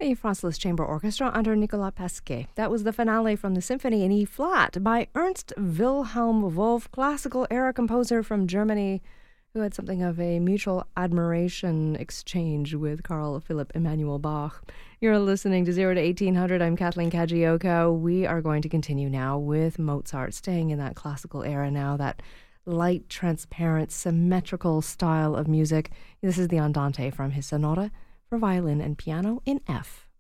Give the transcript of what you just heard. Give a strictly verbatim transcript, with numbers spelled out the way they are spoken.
The France Liszt Chamber Orchestra under Nicolas Pasquet. That was the finale from the Symphony in E-flat by Ernst Wilhelm Wolff, classical era composer from Germany, who had something of a mutual admiration exchange with Carl Philipp Emanuel Bach. You're listening to zero to eighteen hundred. I'm Kathleen Kajioka. We are going to continue now with Mozart, staying in that classical era now, that light, transparent, symmetrical style of music. This is the Andante from his sonata for violin and piano in F.